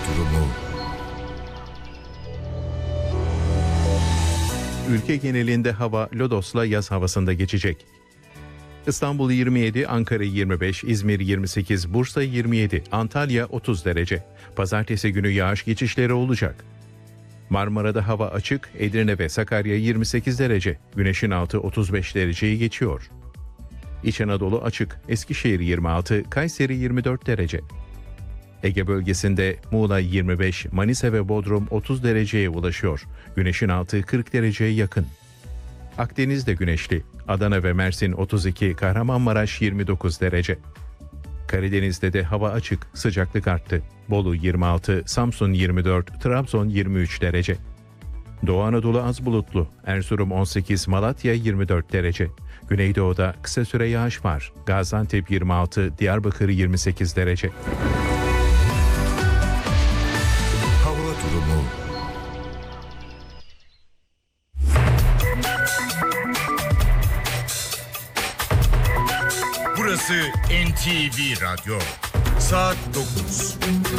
durumu. Ülke genelinde hava lodosla yaz havasında geçecek. İstanbul 27, Ankara 25, İzmir 28, Bursa 27, Antalya 30 derece. Pazartesi günü yağış geçişleri olacak. Marmara'da hava açık, Edirne ve Sakarya 28 derece, güneşin altı 35 dereceyi geçiyor. İç Anadolu açık, Eskişehir 26, Kayseri 24 derece. Ege bölgesinde Muğla 25, Manisa ve Bodrum 30 dereceye ulaşıyor. Güneşin altı 40 dereceye yakın. Akdeniz'de güneşli, Adana ve Mersin 32, Kahramanmaraş 29 derece. Karadeniz'de de hava açık, sıcaklık arttı. Bolu 26, Samsun 24, Trabzon 23 derece. Doğu Anadolu az bulutlu, Erzurum 18, Malatya 24 derece. Güneydoğu'da kısa süre yağış var. Gaziantep 26, Diyarbakır 28 derece. Hava durumu. Burası NTV Radyo. Saat 9.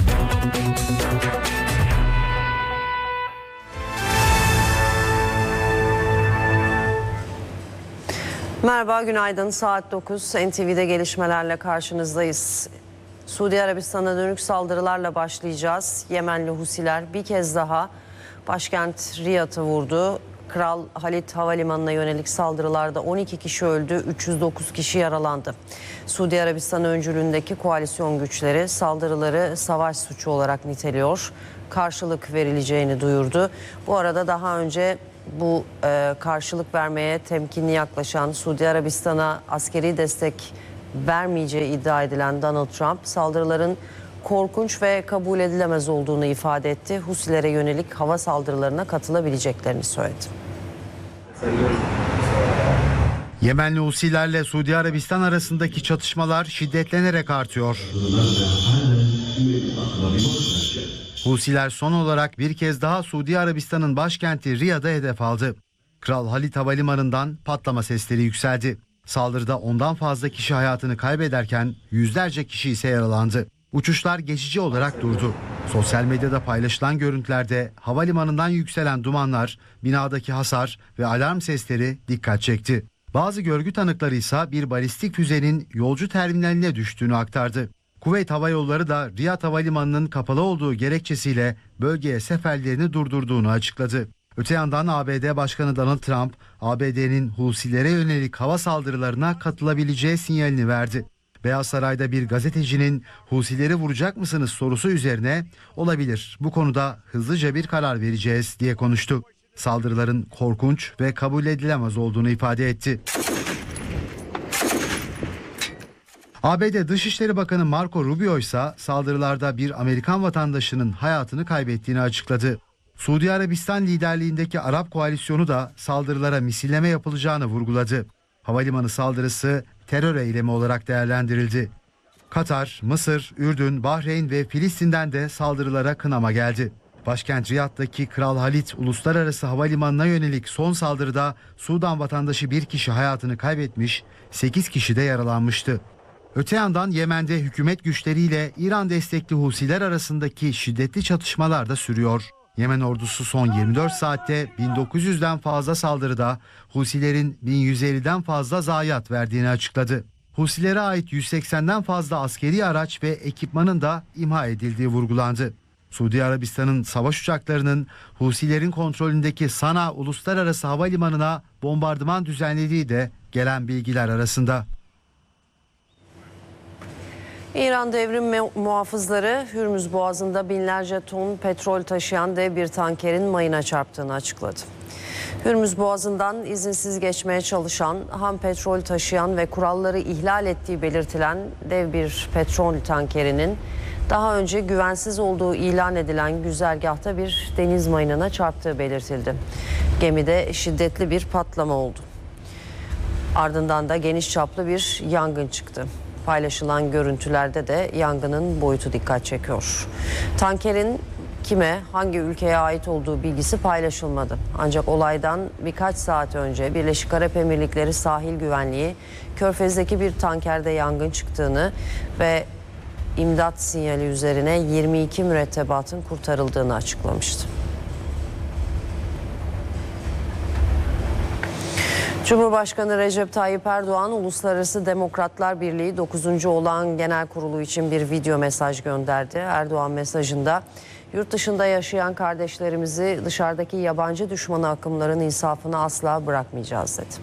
Merhaba, günaydın. Saat 9. NTV'de gelişmelerle karşınızdayız. Suudi Arabistan'a dönük saldırılarla başlayacağız. Yemenli Husiler bir kez daha başkent Riyad'ı vurdu. Kral Halid Havalimanı'na yönelik saldırılarda 12 kişi öldü, 309 kişi yaralandı. Suudi Arabistan öncülüğündeki koalisyon güçleri saldırıları savaş suçu olarak niteliyor. Karşılık verileceğini duyurdu. Bu arada daha önce bu karşılık vermeye temkinli yaklaşan, Suudi Arabistan'a askeri destek vermeyeceği iddia edilen Donald Trump saldırıların korkunç ve kabul edilemez olduğunu ifade etti. Husilere yönelik hava saldırılarına katılabileceklerini söyledi. Yemenli Husilerle Suudi Arabistan arasındaki çatışmalar şiddetlenerek artıyor. Husiler son olarak bir kez daha Suudi Arabistan'ın başkenti Riyad'a hedef aldı. Kral Halid Havalimanı'ndan patlama sesleri yükseldi. Saldırıda ondan fazla kişi hayatını kaybederken yüzlerce kişi ise yaralandı. Uçuşlar geçici olarak durdu. Sosyal medyada paylaşılan görüntülerde havalimanından yükselen dumanlar, binadaki hasar ve alarm sesleri dikkat çekti. Bazı görgü tanıkları ise bir balistik füzenin yolcu terminaline düştüğünü aktardı. Kuveyt Hava Yolları da Riyad Havalimanı'nın kapalı olduğu gerekçesiyle bölgeye seferlerini durdurduğunu açıkladı. Öte yandan ABD Başkanı Donald Trump, ABD'nin Husilere yönelik hava saldırılarına katılabileceği sinyalini verdi. Beyaz Saray'da bir gazetecinin Husileri vuracak mısınız sorusu üzerine olabilir, bu konuda hızlıca bir karar vereceğiz diye konuştu. Saldırıların korkunç ve kabul edilemez olduğunu ifade etti. ABD Dışişleri Bakanı Marco Rubio ise saldırılarda bir Amerikan vatandaşının hayatını kaybettiğini açıkladı. Suudi Arabistan liderliğindeki Arap koalisyonu da saldırılara misilleme yapılacağını vurguladı. Havalimanı saldırısı terör eylemi olarak değerlendirildi. Katar, Mısır, Ürdün, Bahreyn ve Filistin'den de saldırılara kınama geldi. Başkent Riyad'daki Kral Halid Uluslararası Havalimanı'na yönelik son saldırıda Sudan vatandaşı bir kişi hayatını kaybetmiş, 8 kişi de yaralanmıştı. Öte yandan Yemen'de hükümet güçleriyle İran destekli Husiler arasındaki şiddetli çatışmalar da sürüyor. Yemen ordusu son 24 saatte 1900'den fazla saldırıda Husilerin 1150'den fazla zayiat verdiğini açıkladı. Husilere ait 180'den fazla askeri araç ve ekipmanın da imha edildiği vurgulandı. Suudi Arabistan'ın savaş uçaklarının Husilerin kontrolündeki Sana Uluslararası Havalimanı'na bombardıman düzenlediği de gelen bilgiler arasında. İran devrim muhafızları Hürmüz Boğazı'nda binlerce ton petrol taşıyan dev bir tankerin mayına çarptığını açıkladı. Hürmüz Boğazı'ndan izinsiz geçmeye çalışan, ham petrol taşıyan ve kuralları ihlal ettiği belirtilen dev bir petrol tankerinin daha önce güvensiz olduğu ilan edilen güzergahta bir deniz mayınına çarptığı belirtildi. Gemide şiddetli bir patlama oldu. Ardından da geniş çaplı bir yangın çıktı. Paylaşılan görüntülerde de yangının boyutu dikkat çekiyor. Tankerin kime, hangi ülkeye ait olduğu bilgisi paylaşılmadı. Ancak olaydan birkaç saat önce Birleşik Arap Emirlikleri Sahil Güvenliği, Körfez'deki bir tankerde yangın çıktığını ve imdat sinyali üzerine 22 mürettebatın kurtarıldığını açıklamıştı. Cumhurbaşkanı Recep Tayyip Erdoğan, Uluslararası Demokratlar Birliği 9. Olağan Genel Kurulu için bir video mesaj gönderdi. Erdoğan mesajında, yurt dışında yaşayan kardeşlerimizi dışarıdaki yabancı düşmanı akımların insafına asla bırakmayacağız dedi.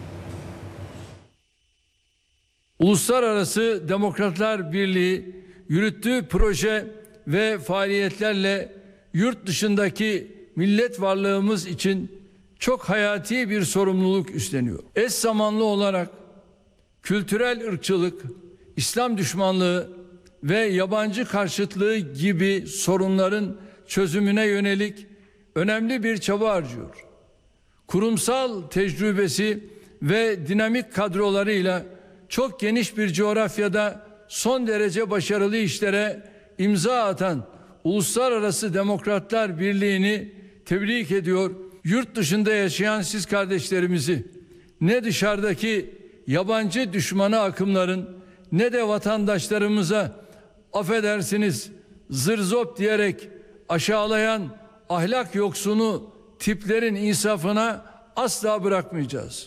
Uluslararası Demokratlar Birliği yürüttüğü proje ve faaliyetlerle yurt dışındaki millet varlığımız için çok hayati bir sorumluluk üstleniyor. Eş zamanlı olarak kültürel ırkçılık, İslam düşmanlığı ve yabancı karşıtlığı gibi sorunların çözümüne yönelik önemli bir çaba harcıyor. Kurumsal tecrübesi ve dinamik kadrolarıyla çok geniş bir coğrafyada son derece başarılı işlere imza atan Uluslararası Demokratlar Birliği'ni tebrik ediyor. Yurt dışında yaşayan siz kardeşlerimizi ne dışarıdaki yabancı düşmanı akımların ne de vatandaşlarımıza affedersiniz zırzop diyerek aşağılayan ahlak yoksunu tiplerin insafına asla bırakmayacağız.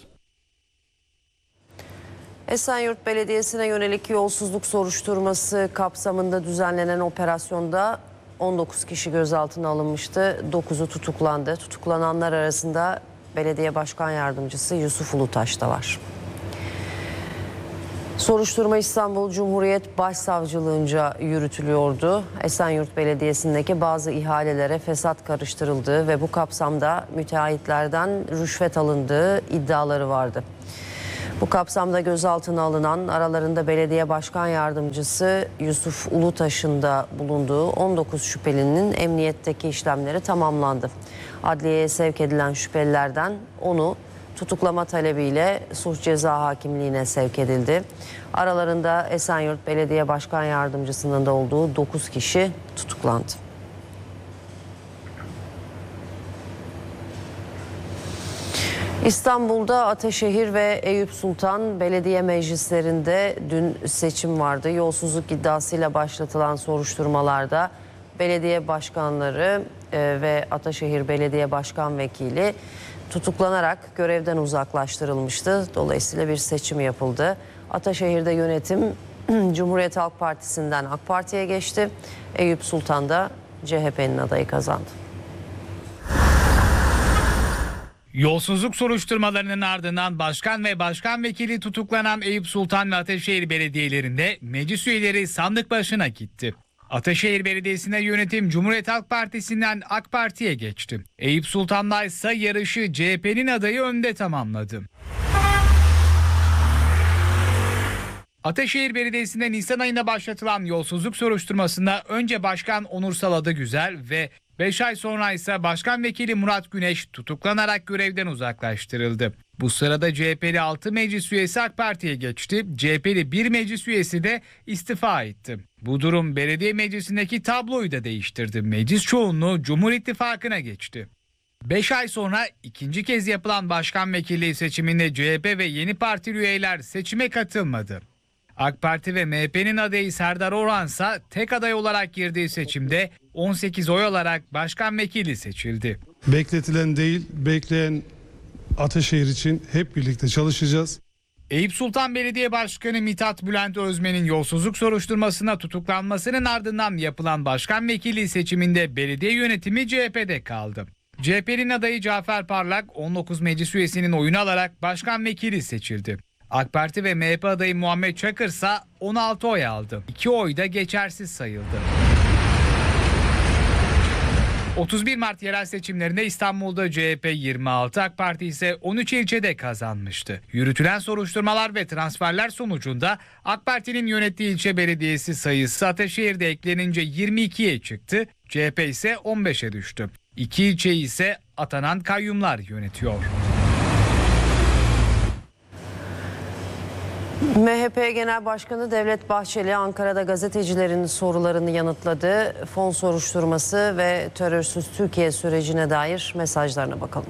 Esenyurt Belediyesi'ne yönelik yolsuzluk soruşturması kapsamında düzenlenen operasyonda 19 kişi gözaltına alınmıştı. 9'u tutuklandı. Tutuklananlar arasında Belediye Başkan Yardımcısı Yusuf Ulutaş da var. Soruşturma İstanbul Cumhuriyet Başsavcılığınca yürütülüyordu. Esenyurt Belediyesi'ndeki bazı ihalelere fesat karıştırıldığı ve bu kapsamda müteahhitlerden rüşvet alındığı iddiaları vardı. Bu kapsamda gözaltına alınan, aralarında Belediye Başkan Yardımcısı Yusuf Ulutaş'ın da bulunduğu 19 şüphelinin emniyetteki işlemleri tamamlandı. Adliyeye sevk edilen şüphelilerden 10'u tutuklama talebiyle Suç Ceza Hakimliği'ne sevk edildi. Aralarında Esenyurt Belediye Başkan Yardımcısının da olduğu 9 kişi tutuklandı. İstanbul'da Ataşehir ve Eyüp Sultan Belediye Meclislerinde dün seçim vardı. Yolsuzluk iddiasıyla başlatılan soruşturmalarda belediye başkanları ve Ataşehir Belediye Başkan Vekili tutuklanarak görevden uzaklaştırılmıştı. Dolayısıyla bir seçim yapıldı. Ataşehir'de yönetim Cumhuriyet Halk Partisi'nden AK Parti'ye geçti. Eyüp Sultan'da CHP'nin adayı kazandı. Yolsuzluk soruşturmalarının ardından başkan ve başkan vekili tutuklanan Eyüp Sultan ve Ataşehir belediyelerinde meclis üyeleri sandık başına gitti. Ataşehir Belediyesi'ne yönetim Cumhuriyet Halk Partisi'nden AK Parti'ye geçti. Eyüp Sultan'da ise yarışı CHP'nin adayı önde tamamladı. Ataşehir Belediyesi'nde Nisan ayında başlatılan yolsuzluk soruşturmasında önce Başkan Onursal Adıgüzel ve 5 ay sonra ise Başkan Vekili Murat Güneş tutuklanarak görevden uzaklaştırıldı. Bu sırada CHP'li 6 meclis üyesi AK Parti'ye geçti. CHP'li 1 meclis üyesi de istifa etti. Bu durum belediye meclisindeki tabloyu da değiştirdi. Meclis çoğunluğu Cumhur İttifakı'na geçti. 5 ay sonra ikinci kez yapılan başkan vekilliği seçiminde CHP ve yeni partili üyeler seçime katılmadı. AK Parti ve MHP'nin adayı Serdar Orhan ise tek aday olarak girdiği seçimde 18 oy alarak başkan vekili seçildi. Bekletilen değil, bekleyen Ataşehir için hep birlikte çalışacağız. Eyüp Sultan Belediye Başkanı Mithat Bülent Özmen'in yolsuzluk soruşturmasına tutuklanmasının ardından yapılan başkan vekili seçiminde belediye yönetimi CHP'de kaldı. CHP'nin adayı Cafer Parlak 19 meclis üyesinin oyunu alarak başkan vekili seçildi. AK Parti ve MHP adayı Muhammed Çakır ise 16 oy aldı. 2 oy da geçersiz sayıldı. 31 Mart yerel seçimlerinde İstanbul'da CHP 26, AK Parti ise 13 ilçede kazanmıştı. Yürütülen soruşturmalar ve transferler sonucunda AK Parti'nin yönettiği ilçe belediyesi sayısı Ataşehir'de eklenince 22'ye çıktı, CHP ise 15'e düştü. 2 ilçeyi ise atanan kayyumlar yönetiyor. MHP Genel Başkanı Devlet Bahçeli Ankara'da gazetecilerin sorularını yanıtladı. Fon soruşturması ve terörsüz Türkiye sürecine dair mesajlarına bakalım.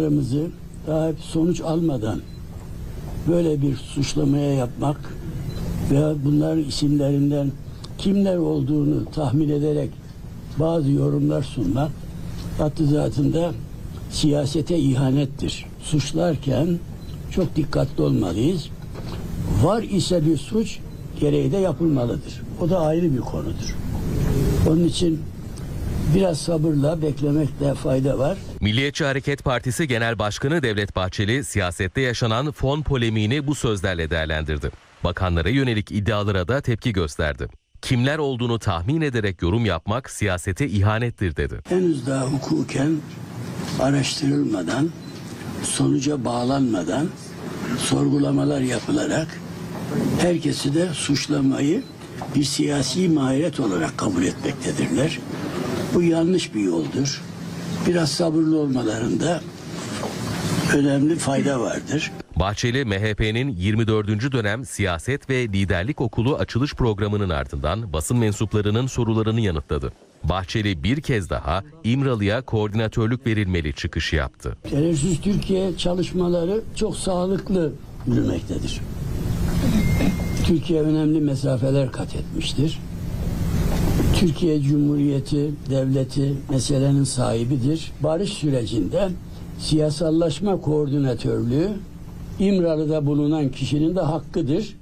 Bakanlarımızı daha sonuç almadan böyle bir suçlamaya yapmak veya bunların isimlerinden kimler olduğunu tahmin ederek bazı yorumlar sunmak hattı zatında siyasete ihanettir. Suçlarken çok dikkatli olmalıyız. Var ise bir suç gereği de yapılmalıdır. O da ayrı bir konudur. Onun için biraz sabırla beklemekte fayda var. Milliyetçi Hareket Partisi Genel Başkanı Devlet Bahçeli siyasette yaşanan fon polemiğini bu sözlerle değerlendirdi. Bakanlara yönelik iddialara da tepki gösterdi. Kimler olduğunu tahmin ederek yorum yapmak siyasete ihanettir dedi. Henüz daha hukuken araştırılmadan, sonuca bağlanmadan sorgulamalar yapılarak herkesi de suçlamayı bir siyasi maharet olarak kabul etmektedirler. Bu yanlış bir yoldur. Biraz sabırlı olmalarında önemli fayda vardır. Bahçeli, MHP'nin 24. dönem siyaset ve liderlik okulu açılış programının ardından basın mensuplarının sorularını yanıtladı. Bahçeli bir kez daha İmralı'ya koordinatörlük verilmeli çıkışı yaptı. Terörsüz Türkiye çalışmaları çok sağlıklı yürümektedir. Türkiye önemli mesafeler kat etmiştir. Türkiye Cumhuriyeti, devleti meselenin sahibidir. Barış sürecinde siyasallaşma koordinatörlüğü İmralı'da bulunan kişinin de hakkıdır.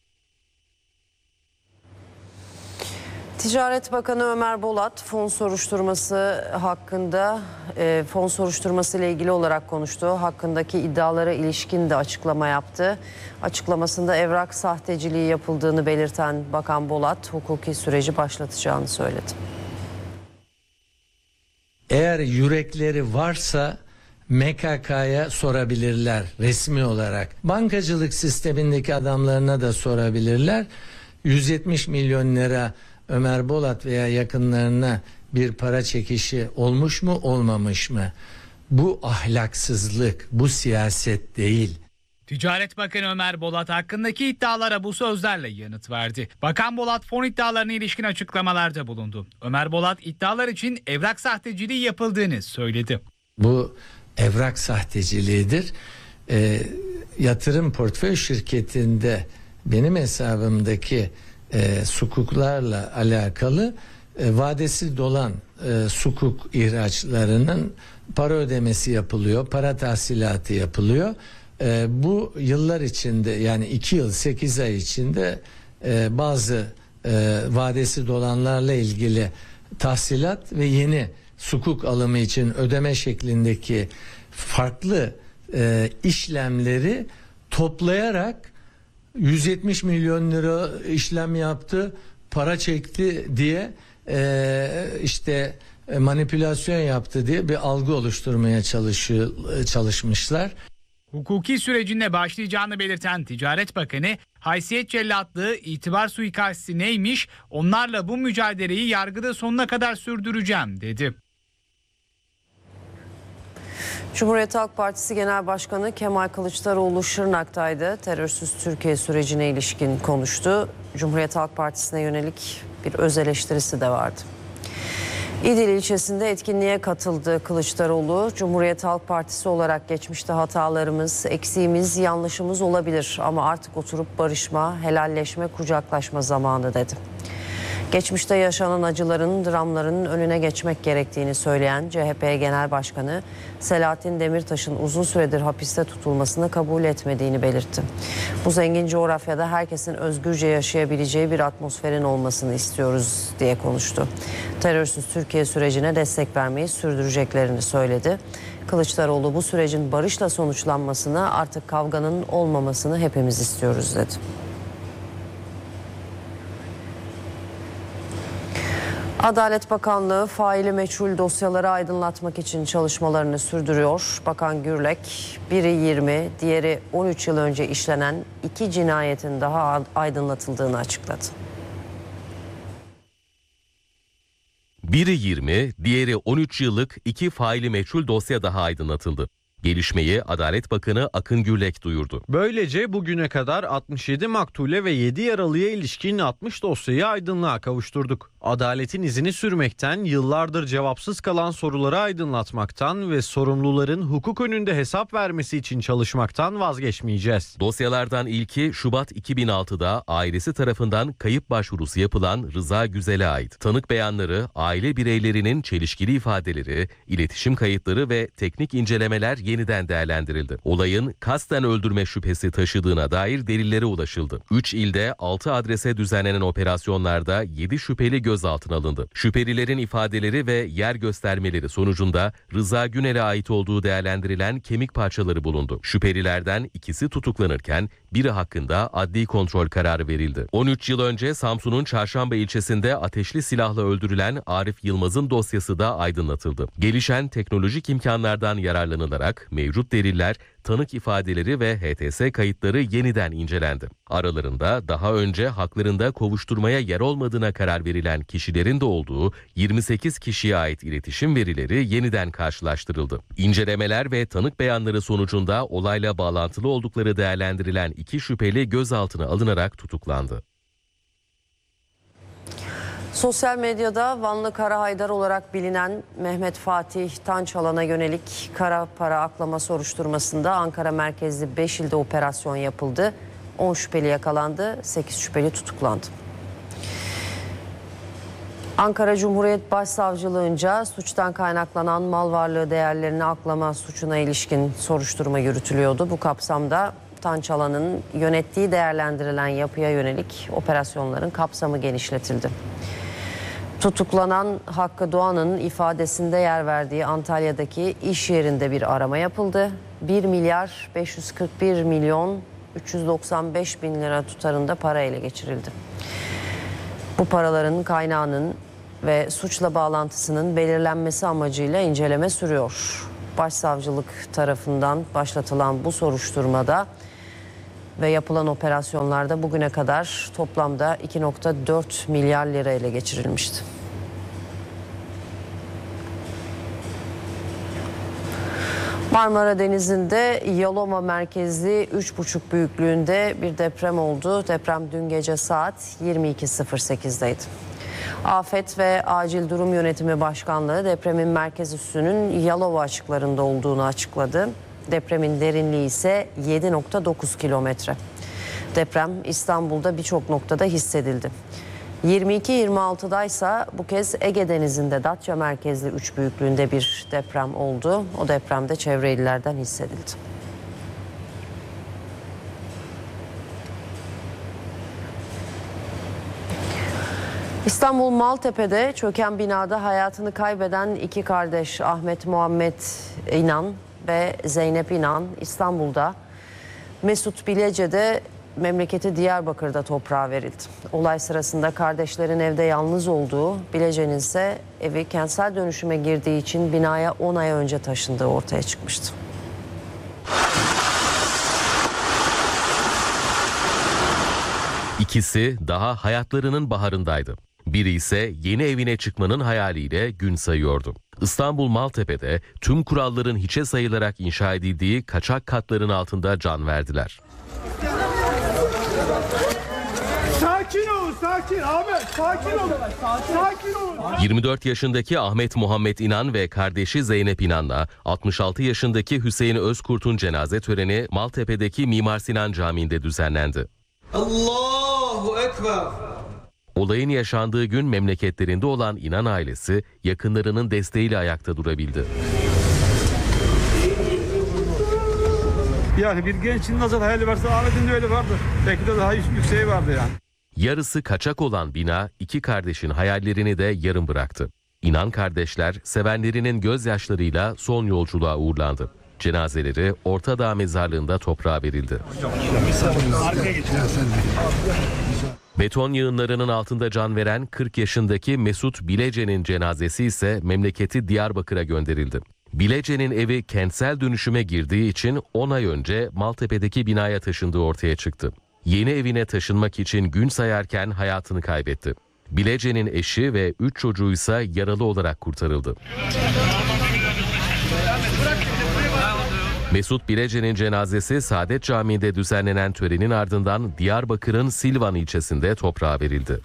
Ticaret Bakanı Ömer Bolat fon soruşturması ile ilgili olarak konuştu. Hakkındaki iddialara ilişkin de açıklama yaptı. Açıklamasında evrak sahteciliği yapıldığını belirten Bakan Bolat hukuki süreci başlatacağını söyledi. Eğer yürekleri varsa MKK'ya sorabilirler resmi olarak. Bankacılık sistemindeki adamlarına da sorabilirler. 170 milyon lira Ömer Bolat veya yakınlarına bir para çekişi olmuş mu olmamış mı? Bu ahlaksızlık, bu siyaset değil. Ticaret Bakanı Ömer Bolat hakkındaki iddialara bu sözlerle yanıt verdi. Bakan Bolat fon iddialarına ilişkin açıklamalarda bulundu. Ömer Bolat iddialar için evrak sahteciliği yapıldığını söyledi. Bu evrak sahteciliğidir. Yatırım portföy şirketinde benim hesabımdaki sukuklarla alakalı vadesi dolan sukuk ihraçlarının para ödemesi yapılıyor, para tahsilatı yapılıyor. Bu yıllar içinde yani 2 yıl 8 ay içinde bazı vadesi dolanlarla ilgili tahsilat ve yeni sukuk alımı için ödeme şeklindeki farklı işlemleri toplayarak 170 milyon lira işlem yaptı, para çekti diye manipülasyon yaptı diye bir algı oluşturmaya çalışmışlar. Hukuki sürecinde başlayacağını belirten Ticaret Bakanı, haysiyet cellatlığı, itibar suikastı neymiş, onlarla bu mücadeleyi yargıda sonuna kadar sürdüreceğim dedi. Cumhuriyet Halk Partisi Genel Başkanı Kemal Kılıçdaroğlu Şırnak'taydı. Terörsüz Türkiye sürecine ilişkin konuştu. Cumhuriyet Halk Partisi'ne yönelik bir öz eleştirisi de vardı. İdil ilçesinde etkinliğe katıldı Kılıçdaroğlu. Cumhuriyet Halk Partisi olarak geçmişte hatalarımız, eksiğimiz, yanlışımız olabilir ama artık oturup barışma, helalleşme, kucaklaşma zamanı dedi. Geçmişte yaşanan acıların, dramların önüne geçmek gerektiğini söyleyen CHP Genel Başkanı Selahattin Demirtaş'ın uzun süredir hapiste tutulmasını kabul etmediğini belirtti. Bu zengin coğrafyada herkesin özgürce yaşayabileceği bir atmosferin olmasını istiyoruz diye konuştu. Terörsüz Türkiye sürecine destek vermeyi sürdüreceklerini söyledi. Kılıçdaroğlu bu sürecin barışla sonuçlanmasını, artık kavganın olmamasını hepimiz istiyoruz dedi. Adalet Bakanlığı faili meçhul dosyaları aydınlatmak için çalışmalarını sürdürüyor. Bakan Gürlek, biri 20, diğeri 13 yıl önce işlenen 2 cinayetin daha aydınlatıldığını açıkladı. Biri 20, diğeri 13 yıllık 2 faili meçhul dosya daha aydınlatıldı. Gelişmeyi Adalet Bakanı Akın Gürlek duyurdu. Böylece bugüne kadar 67 maktule ve 7 yaralıya ilişkin 60 dosyayı aydınlığa kavuşturduk. Adaletin izini sürmekten, yıllardır cevapsız kalan soruları aydınlatmaktan ve sorumluların hukuk önünde hesap vermesi için çalışmaktan vazgeçmeyeceğiz. Dosyalardan ilki Şubat 2006'da ailesi tarafından kayıp başvurusu yapılan Rıza Güzel'e ait. Tanık beyanları, aile bireylerinin çelişkili ifadeleri, iletişim kayıtları ve teknik incelemeler yeniden değerlendirildi. Olayın kasten öldürme şüphesi taşıdığına dair delillere ulaşıldı. 3 ilde 6 adrese düzenlenen operasyonlarda 7 şüpheli gözaltına alındı. Şüphelilerin ifadeleri ve yer göstermeleri sonucunda Rıza Günel'e ait olduğu değerlendirilen kemik parçaları bulundu. Şüphelilerden ikisi tutuklanırken biri hakkında adli kontrol kararı verildi. 13 yıl önce Samsun'un Çarşamba ilçesinde ateşli silahla öldürülen Arif Yılmaz'ın dosyası da aydınlatıldı. Gelişen teknolojik imkanlardan yararlanılarak mevcut deliller, tanık ifadeleri ve HTS kayıtları yeniden incelendi. Aralarında daha önce haklarında kovuşturmaya yer olmadığına karar verilen kişilerin de olduğu 28 kişiye ait iletişim verileri yeniden karşılaştırıldı. İncelemeler ve tanık beyanları sonucunda olayla bağlantılı oldukları değerlendirilen 2 şüpheli gözaltına alınarak tutuklandı. Sosyal medyada Vanlı Kara Haydar olarak bilinen Mehmet Fatih Tançalan'a yönelik kara para aklama soruşturmasında Ankara merkezli 5 ilde operasyon yapıldı. 10 şüpheli yakalandı, 8 şüpheli tutuklandı. Ankara Cumhuriyet Başsavcılığınca suçtan kaynaklanan mal varlığı değerlerini aklama suçuna ilişkin soruşturma yürütülüyordu. Bu kapsamda Tançalan'ın yönettiği değerlendirilen yapıya yönelik operasyonların kapsamı genişletildi. Tutuklanan Hakkı Doğan'ın ifadesinde yer verdiği Antalya'daki iş yerinde bir arama yapıldı. 1 milyar 541 milyon 395 bin lira tutarında para ele geçirildi. Bu paraların kaynağının ve suçla bağlantısının belirlenmesi amacıyla inceleme sürüyor. Başsavcılık tarafından başlatılan bu soruşturmada ve yapılan operasyonlarda bugüne kadar toplamda 2,4 milyar lira ele geçirilmişti. Marmara Denizi'nde Yalova merkezli 3,5 büyüklüğünde bir deprem oldu. Deprem dün gece saat 22.08'deydi. Afet ve Acil Durum Yönetimi Başkanlığı depremin merkez üssünün Yalova açıklarında olduğunu açıkladı. Depremin derinliği ise 7,9 kilometre. Deprem İstanbul'da birçok noktada hissedildi. 22.26'da ise bu kez Ege Denizi'nde Datça merkezli 3 büyüklüğünde bir deprem oldu. O depremde çevre illerden hissedildi. İstanbul Maltepe'de çöken binada hayatını kaybeden 2 kardeş Ahmet Muhammed İnan ve Zeynep İnan İstanbul'da, Mesut Bilece'de memleketi Diyarbakır'da toprağa verildi. Olay sırasında kardeşlerin evde yalnız olduğu, Bilece'nin ise evi kentsel dönüşüme girdiği için binaya 10 ay önce taşındığı ortaya çıkmıştı. İkisi daha hayatlarının baharındaydı. Biri ise yeni evine çıkmanın hayaliyle gün sayıyordu. İstanbul Maltepe'de tüm kuralların hiçe sayılarak inşa edildiği kaçak katların altında can verdiler. Sakin olun, sakin Ahmet, sakin olun, sakin olun. 24 yaşındaki Ahmet Muhammed İnan ve kardeşi Zeynep İnan'la 66 yaşındaki Hüseyin Özkurt'un cenaze töreni Maltepe'deki Mimar Sinan Camii'nde düzenlendi. Allahu Ekber. Olayın yaşandığı gün memleketlerinde olan İnan ailesi yakınlarının desteğiyle ayakta durabildi. Yani bir gençin nasıl hayali varsa Ahmet'in de öyle vardır. Belki de daha yükseği vardı yani. Yarısı kaçak olan bina 2 kardeşin hayallerini de yarım bıraktı. İnan kardeşler sevenlerinin gözyaşlarıyla son yolculuğa uğurlandı. Cenazeleri Ortadağ mezarlığında toprağa verildi. Beton yığınlarının altında can veren 40 yaşındaki Mesut Bilece'nin cenazesi ise memleketi Diyarbakır'a gönderildi. Bilece'nin evi kentsel dönüşüme girdiği için 10 ay önce Maltepe'deki binaya taşındığı ortaya çıktı. Yeni evine taşınmak için gün sayarken hayatını kaybetti. Bilece'nin eşi ve 3 çocuğu ise yaralı olarak kurtarıldı. Mesut Bilece'nin cenazesi Saadet Camii'nde düzenlenen törenin ardından Diyarbakır'ın Silvan ilçesinde toprağa verildi.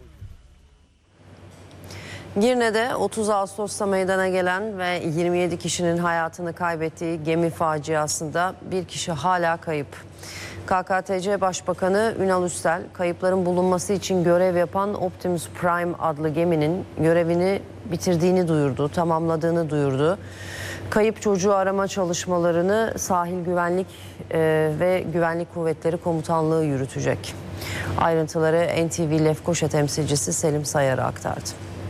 Girne'de 30 Ağustos'ta meydana gelen ve 27 kişinin hayatını kaybettiği gemi faciasında bir kişi hala kayıp. KKTC Başbakanı Ünal Üstel, kayıpların bulunması için görev yapan Optimus Prime adlı geminin görevini bitirdiğini duyurdu, tamamladığını duyurdu. Kayıp çocuğu arama çalışmalarını Sahil Güvenlik ve Güvenlik Kuvvetleri Komutanlığı yürütecek. Ayrıntıları NTV Lefkoşa temsilcisi Selim Sayar'a aktardı.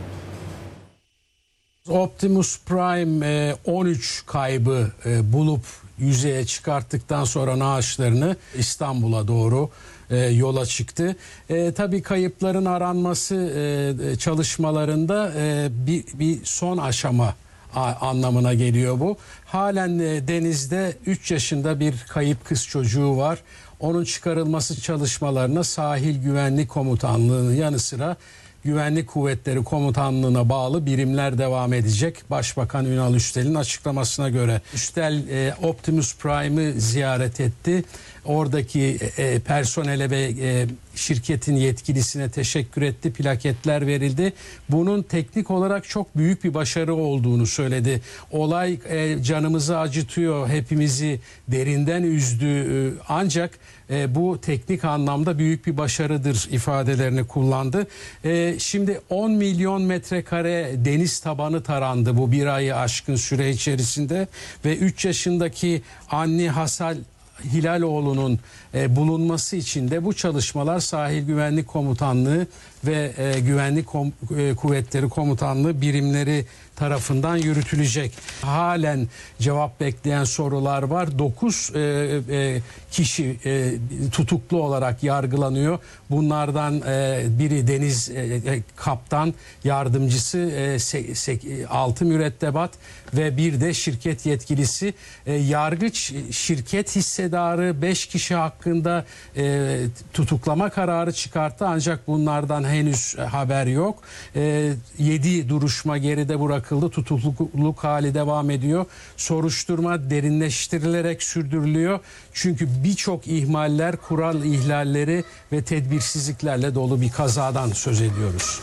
Optimus Prime 13 kaybı bulup yüzeye çıkarttıktan sonra naaşlarını İstanbul'a doğru yola çıktı. Tabii kayıpların aranması çalışmalarında bir son aşama anlamına geliyor bu. Halen denizde 3 yaşında bir kayıp kız çocuğu var. Onun çıkarılması çalışmalarına Sahil Güvenlik Komutanlığı'nın yanı sıra Güvenlik Kuvvetleri Komutanlığı'na bağlı birimler devam edecek. Başbakan Ünal Üstel'in açıklamasına göre Üstel Optimus Prime'ı ziyaret etti. Oradaki personele ve şirketin yetkilisine teşekkür etti. Plaketler verildi. Bunun teknik olarak çok büyük bir başarı olduğunu söyledi. Olay canımızı acıtıyor, hepimizi derinden üzdü. Ancak bu teknik anlamda büyük bir başarıdır ifadelerini kullandı. Şimdi 10 milyon metrekare deniz tabanı tarandı bu bir ayı aşkın süre içerisinde ve 3 yaşındaki Anni Hasal Hilaloğlu'nun bulunması için de bu çalışmalar Sahil Güvenlik Komutanlığı ve Güvenlik Kuvvetleri Komutanlığı birimleri tarafından yürütülecek. Halen cevap bekleyen sorular var. 9 kişi tutuklu olarak yargılanıyor. Bunlardan biri deniz kaptan yardımcısı 6 mürettebat ve bir de şirket yetkilisi. Yargıç şirket hissedarı 5 kişi hakkında tutuklama kararı çıkarttı ancak bunlardan henüz haber yok. 7 duruşma geride bırakıldı. Tutukluluk hali devam ediyor. Soruşturma derinleştirilerek sürdürülüyor. Çünkü birçok ihmaller, kural ihlalleri ve tedbirsizliklerle dolu bir kazadan söz ediyoruz.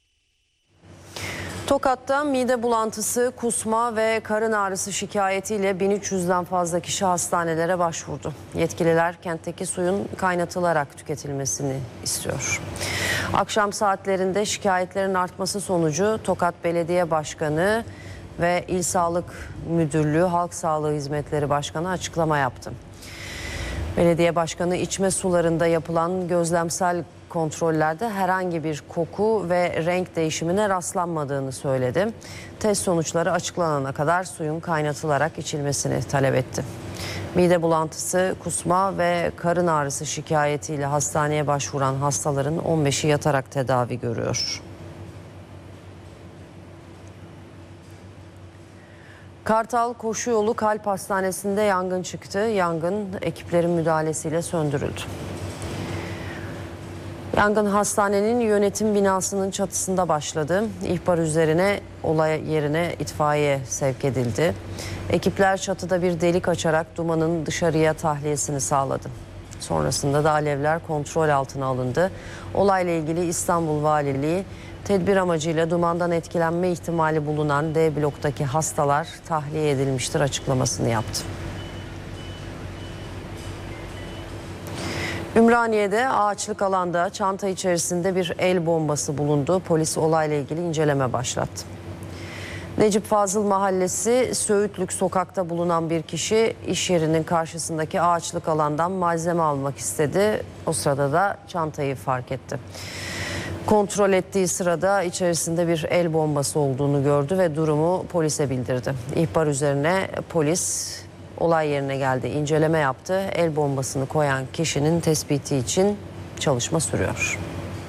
Tokat'ta mide bulantısı, kusma ve karın ağrısı şikayetiyle 1300'den fazla kişi hastanelere başvurdu. Yetkililer kentteki suyun kaynatılarak tüketilmesini istiyor. Akşam saatlerinde şikayetlerin artması sonucu Tokat Belediye Başkanı ve İl Sağlık Müdürlüğü Halk Sağlığı Hizmetleri Başkanı açıklama yaptı. Belediye Başkanı içme sularında yapılan gözlemsel kontrollerde herhangi bir koku ve renk değişimine rastlanmadığını söyledi. Test sonuçları açıklanana kadar suyun kaynatılarak içilmesini talep etti. Mide bulantısı, kusma ve karın ağrısı şikayetiyle hastaneye başvuran hastaların 15'i yatarak tedavi görüyor. Kartal Koşuyolu Kalp Hastanesi'nde yangın çıktı. Yangın ekiplerin müdahalesiyle söndürüldü. Yangın hastanenin yönetim binasının çatısında başladı. İhbar üzerine olay yerine itfaiye sevk edildi. Ekipler çatıda bir delik açarak dumanın dışarıya tahliyesini sağladı. Sonrasında da alevler kontrol altına alındı. Olayla ilgili İstanbul Valiliği tedbir amacıyla dumandan etkilenme ihtimali bulunan D bloktaki hastalar tahliye edilmiştir açıklamasını yaptı. Ümraniye'de ağaçlık alanda çanta içerisinde bir el bombası bulundu. Polis olayla ilgili inceleme başlattı. Necip Fazıl Mahallesi Söğütlük sokakta bulunan bir kişi iş yerinin karşısındaki ağaçlık alandan malzeme almak istedi. O sırada da çantayı fark etti. Kontrol ettiği sırada içerisinde bir el bombası olduğunu gördü ve durumu polise bildirdi. İhbar üzerine polis olay yerine geldi, inceleme yaptı. El bombasını koyan kişinin tespiti için çalışma sürüyor.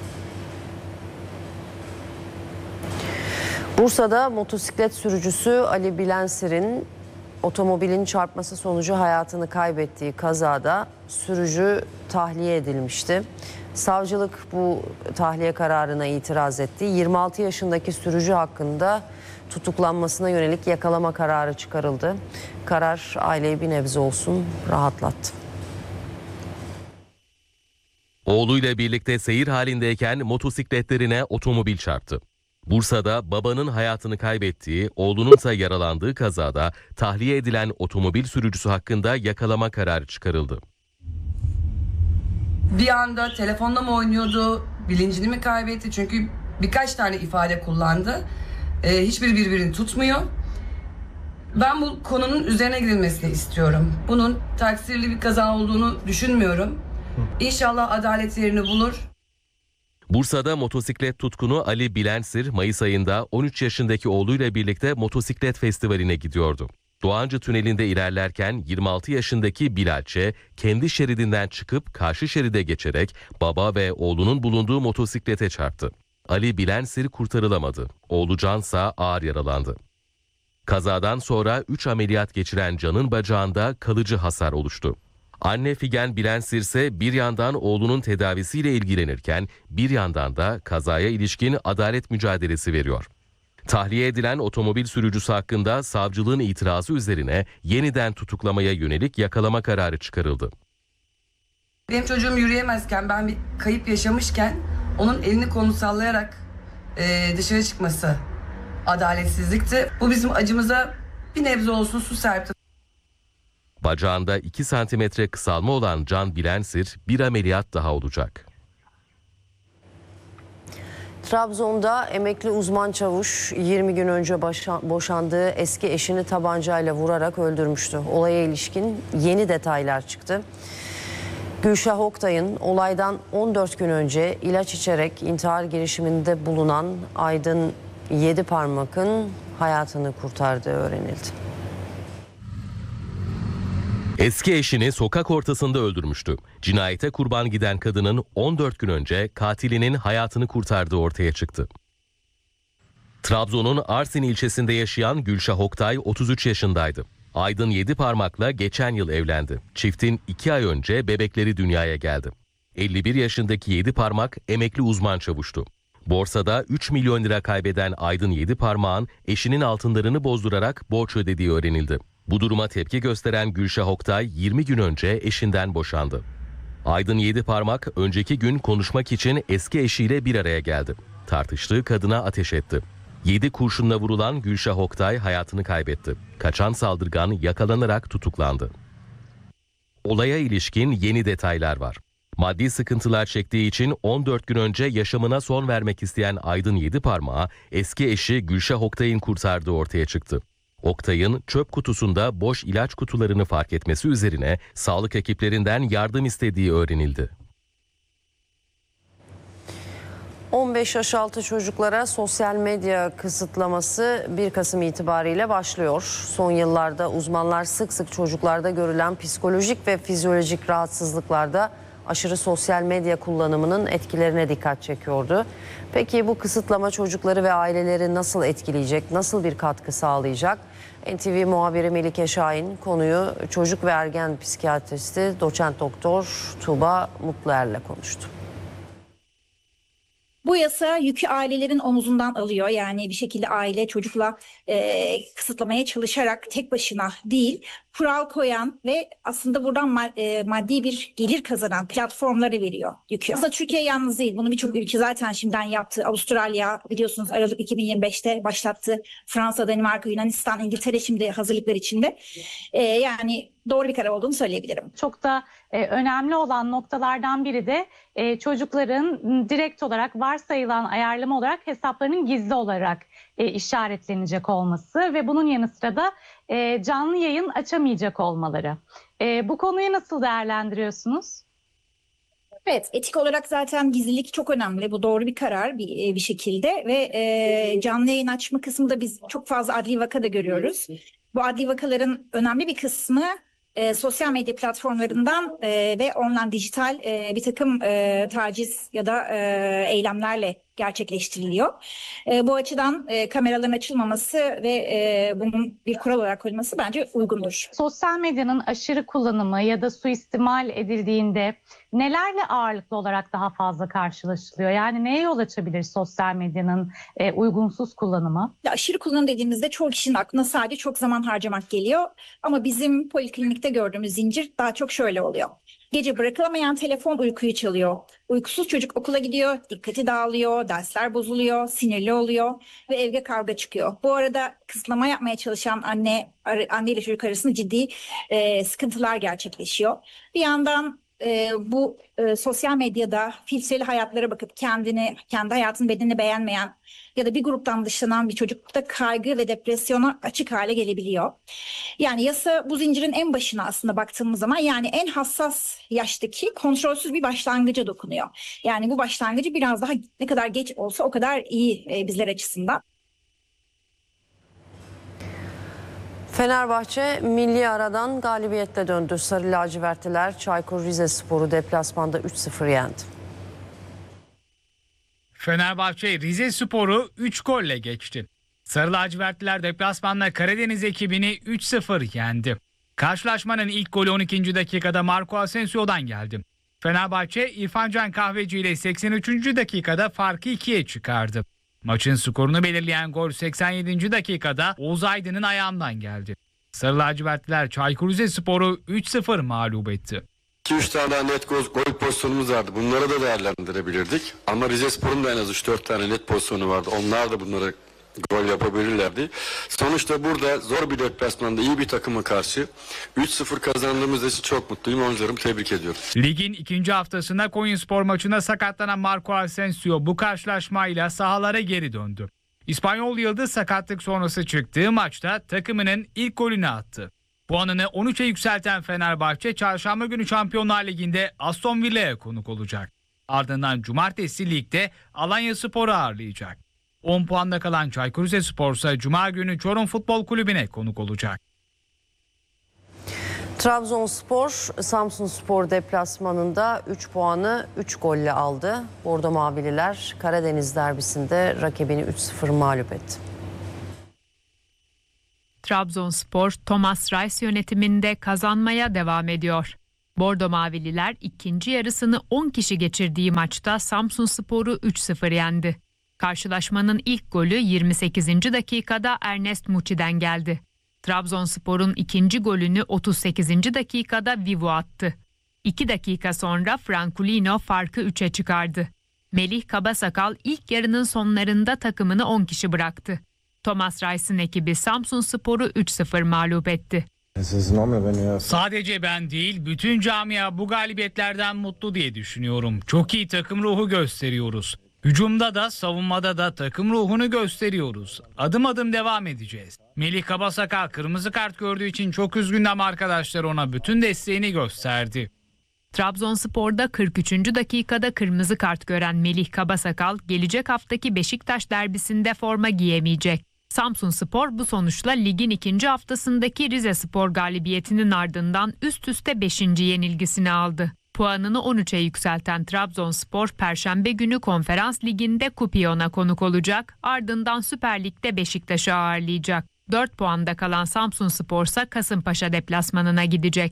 Bursa'da motosiklet sürücüsü Ali Bilensir'in otomobilin çarpması sonucu hayatını kaybettiği kazada sürücü tahliye edilmişti. Savcılık bu tahliye kararına itiraz etti. 26 yaşındaki sürücü hakkında tutuklanmasına yönelik yakalama kararı çıkarıldı. Karar aileyi bir nebze olsun rahatlattı. Oğluyla birlikte seyir halindeyken motosikletlerine otomobil çarptı. Bursa'da babanın hayatını kaybettiği, oğlunun ise yaralandığı kazada tahliye edilen otomobil sürücüsü hakkında yakalama kararı çıkarıldı. Bir anda telefonla mı oynuyordu, bilincini mi kaybetti? Çünkü birkaç tane ifade kullandı. Hiçbiri birbirini tutmuyor. Ben bu konunun üzerine gidilmesini istiyorum. Bunun taksirli bir kaza olduğunu düşünmüyorum. İnşallah adalet yerini bulur. Bursa'da motosiklet tutkunu Ali Bilensir, Mayıs ayında 13 yaşındaki oğluyla birlikte motosiklet festivaline gidiyordu. Doğancı Tüneli'nde ilerlerken 26 yaşındaki Bilal Ç. kendi şeridinden çıkıp karşı şeride geçerek baba ve oğlunun bulunduğu motosiklete çarptı. Ali Bilensir kurtarılamadı. Oğlu Cansa ağır yaralandı. Kazadan sonra 3 ameliyat geçiren Can'ın bacağında kalıcı hasar oluştu. Anne Figen Bilensir ise bir yandan oğlunun tedavisiyle ilgilenirken bir yandan da kazaya ilişkin adalet mücadelesi veriyor. Tahliye edilen otomobil sürücüsü hakkında savcılığın itirazı üzerine yeniden tutuklamaya yönelik yakalama kararı çıkarıldı. Benim çocuğum yürüyemezken, ben bir kayıp yaşamışken onun elini kolunu sallayarak dışarı çıkması adaletsizlikti. Bu bizim acımıza bir nebze olsun su serpti. Bacağında 2 santimetre kısalma olan Can Bilensir bir ameliyat daha olacak. Trabzon'da emekli uzman çavuş 20 gün önce boşandığı eski eşini tabancayla vurarak öldürmüştü. Olaya ilişkin yeni detaylar çıktı. Gülşah Oktay'ın olaydan 14 gün önce ilaç içerek intihar girişiminde bulunan Aydın Yediparmak'ın hayatını kurtardığı öğrenildi. Eski eşini sokak ortasında öldürmüştü. Cinayete kurban giden kadının 14 gün önce katilinin hayatını kurtardığı ortaya çıktı. Trabzon'un Arsin ilçesinde yaşayan Gülşah Oktay 33 yaşındaydı. Aydın Yediparmak'la geçen yıl evlendi. Çiftin 2 ay önce bebekleri dünyaya geldi. 51 yaşındaki Yediparmak emekli uzman çavuştu. Borsada 3 milyon lira kaybeden Aydın Yediparmak'ın eşinin altınlarını bozdurarak borç ödediği öğrenildi. Bu duruma tepki gösteren Gülşah Oktay 20 gün önce eşinden boşandı. Aydın Yediparmak önceki gün konuşmak için eski eşiyle bir araya geldi. Tartıştığı kadına ateş etti. 7 kurşunla vurulan Gülşah Oktay hayatını kaybetti. Kaçan saldırgan yakalanarak tutuklandı. Olaya ilişkin yeni detaylar var. Maddi sıkıntılar çektiği için 14 gün önce yaşamına son vermek isteyen Aydın Yediparmak'ı eski eşi Gülşah Oktay'ın kurtardığı ortaya çıktı. Oktay'ın çöp kutusunda boş ilaç kutularını fark etmesi üzerine sağlık ekiplerinden yardım istediği öğrenildi. 15 yaş altı çocuklara sosyal medya kısıtlaması 1 Kasım itibariyle başlıyor. Son yıllarda uzmanlar sık sık çocuklarda görülen psikolojik ve fizyolojik rahatsızlıklarda aşırı sosyal medya kullanımının etkilerine dikkat çekiyordu. Peki bu kısıtlama çocukları ve aileleri nasıl etkileyecek, nasıl bir katkı sağlayacak? NTV muhabiri Melike Şahin konuyu çocuk ve ergen psikiyatristi doçent doktor Tuğba Mutluer'le konuştu. Bu yasa yükü ailelerin omuzundan alıyor. Yani bir şekilde aile çocukla kısıtlamaya çalışarak tek başına değil, kural koyan ve aslında buradan maddi bir gelir kazanan platformları veriyor yükü. Aslında Türkiye yalnız değil. Bunu birçok ülke zaten şimdiden yaptı. Avustralya biliyorsunuz Aralık 2025'te başlattı. Fransa, Danimarka, Yunanistan, İngiltere şimdi hazırlıklar içinde. Yani doğru bir karar olduğunu söyleyebilirim. Çok da önemli olan noktalardan biri de çocukların direkt olarak varsayılan ayarlama olarak hesaplarının gizli olarak işaretlenecek olması ve bunun yanı sıra da canlı yayın açamayacak olmaları. Bu konuyu nasıl değerlendiriyorsunuz? Evet, etik olarak zaten gizlilik çok önemli. Bu doğru bir karar bir şekilde ve canlı yayın açma kısmında biz çok fazla adli vaka da görüyoruz. Bu adli vakaların önemli bir kısmı sosyal medya platformlarından ve online dijital bir takım taciz ya da eylemlerle gerçekleştiriliyor. Bu açıdan kameraların açılmaması ve bunun bir kural olarak koyulması bence uygundur. Sosyal medyanın aşırı kullanımı ya da suistimal edildiğinde nelerle ağırlıklı olarak daha fazla karşılaşılıyor? Yani neye yol açabilir sosyal medyanın uygunsuz kullanımı? Aşırı kullanım dediğimizde çoğu kişinin aklına sadece çok zaman harcamak geliyor. Ama bizim poliklinikte gördüğümüz zincir daha çok şöyle oluyor. Gece bırakılamayan telefon uykuyu çalıyor. Uykusuz çocuk okula gidiyor, dikkati dağılıyor, dersler bozuluyor, sinirli oluyor ve evde kavga çıkıyor. Bu arada kısıtlama yapmaya çalışan anne ile çocuk arasında ciddi sıkıntılar gerçekleşiyor. Bir yandan bu sosyal medyada filtreli hayatlara bakıp kendi hayatını, bedenini beğenmeyen ya da bir gruptan dışlanan bir çocukta kaygı ve depresyona açık hale gelebiliyor. Yani yasa bu zincirin en başına aslında baktığımız zaman yani en hassas yaştaki kontrolsüz bir başlangıca dokunuyor. Yani bu başlangıcı biraz daha ne kadar geç olsa o kadar iyi bizler açısından. Fenerbahçe milli aradan galibiyetle döndü. Sarı lacivertliler Çaykur Rizespor'u deplasmanda 3-0 yendi. Fenerbahçe Rizespor'u 3 golle geçti. Sarı lacivertliler deplasmanda Karadeniz ekibini 3-0 yendi. Karşılaşmanın ilk golü 12. dakikada Marco Asensio'dan geldi. Fenerbahçe İrfan Can Kahveci ile 83. dakikada farkı 2'ye çıkardı. Maçın skorunu belirleyen gol 87. dakikada Oğuz Aydın'ın ayağından geldi. Sarı lacivertliler Çaykur Rizespor'u 3-0 mağlup etti. 2-3 tane daha net gol pozisyonumuz vardı. Bunları da değerlendirebilirdik. Ama Rizespor'un da en az 3-4 tane net pozisyonu vardı. Onlar da bunları gol yapabilirlerdi. Sonuçta burada zor bir deplasmanda iyi bir takıma karşı 3-0 kazandığımız için çok mutluyum. Oyuncularımı tebrik ediyorum. Ligin ikinci haftasında Konyaspor maçında sakatlanan Marco Asensio bu karşılaşmayla sahalara geri döndü. İspanyol yıldız sakatlık sonrası çıktığı maçta takımının ilk golünü attı. Puanını 13'e yükselten Fenerbahçe çarşamba günü Şampiyonlar Ligi'nde Aston Villa'ya konuk olacak. Ardından cumartesi ligde Alanyaspor'u ağırlayacak. 10 puanda kalan Çaykur Rizespor ise Cuma günü Çorum Futbol Kulübü'ne konuk olacak. Trabzonspor Samsunspor deplasmanında 3 puanı 3 golle aldı. Bordo Mavililer Karadeniz derbisinde rakibini 3-0 mağlup etti. Trabzonspor Thomas Reis yönetiminde kazanmaya devam ediyor. Bordo Mavililer ikinci yarısını 10 kişi geçirdiği maçta Samsunspor'u 3-0 yendi. Karşılaşmanın ilk golü 28. dakikada Ernest Muçi'den geldi. Trabzonspor'un ikinci golünü 38. dakikada Vivu attı. 2 dakika sonra Franculino farkı 3'e çıkardı. Melih Kabasakal ilk yarının sonlarında takımını 10 kişi bıraktı. Thomas Reis'in ekibi Samsunspor'u 3-0 mağlup etti. Sadece ben değil, bütün camia bu galibiyetlerden mutlu diye düşünüyorum. Çok iyi takım ruhu gösteriyoruz. Hücumda da savunmada da takım ruhunu gösteriyoruz. Adım adım devam edeceğiz. Melih Kabasakal kırmızı kart gördüğü için çok üzgün ama arkadaşlar ona bütün desteğini gösterdi. Trabzonspor'da 43. dakikada kırmızı kart gören Melih Kabasakal gelecek haftaki Beşiktaş derbisinde forma giyemeyecek. Samsunspor bu sonuçla ligin ikinci haftasındaki Rizespor galibiyetinin ardından üst üste 5. yenilgisini aldı. Puanını 13'e yükselten Trabzonspor Perşembe günü Konferans Ligi'nde Kupion'a konuk olacak, ardından Süper Lig'de Beşiktaş'ı ağırlayacak. 4 puanda kalan Samsunspor ise Kasımpaşa deplasmanına gidecek.